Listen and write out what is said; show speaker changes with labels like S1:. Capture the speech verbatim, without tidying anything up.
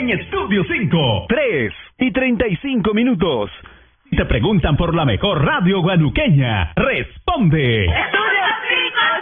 S1: en Estudio cinco. tres y treinta y cinco minutos. Si te preguntan por la mejor radio guanuqueña, responde.